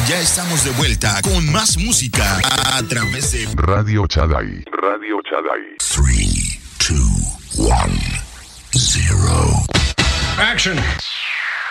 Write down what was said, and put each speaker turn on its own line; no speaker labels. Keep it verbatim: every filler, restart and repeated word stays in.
Ya estamos de vuelta con más música a, a través de
Radio Chadai. Radio Chadai.
three, two, one, zero.
Action.